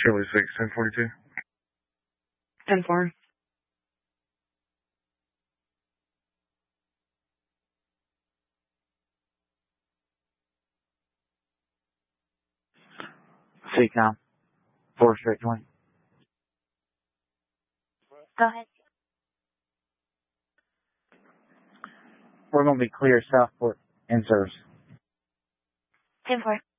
Charlie 6, 1042. 10-4. CCOM, 4 straight 20. Go ahead. We're going to be clear Southport in service. 10-4.